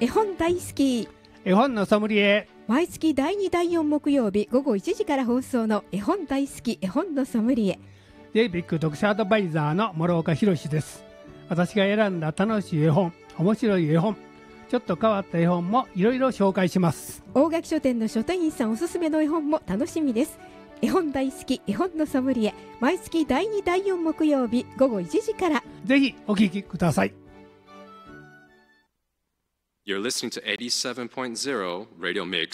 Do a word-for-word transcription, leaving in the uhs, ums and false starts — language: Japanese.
絵本大好き絵本のソムリエ。 毎月だいにだいよん木曜日午後いちじから放送の絵本大好き絵本のソムリエ。 デイビック読者アドバイザーの諸岡博です。私が選んだ楽しい絵本、面白い絵本、ちょっと変わった絵本もいろいろ紹介します。 大垣書店の書店員さんおすすめの絵本も楽しみです。絵本大好き絵本のソムリエ、毎月だいにだいよん木曜日午後いちじから。 ぜひお聞きください。 You're listening to eighty-seven point zero Radio Mix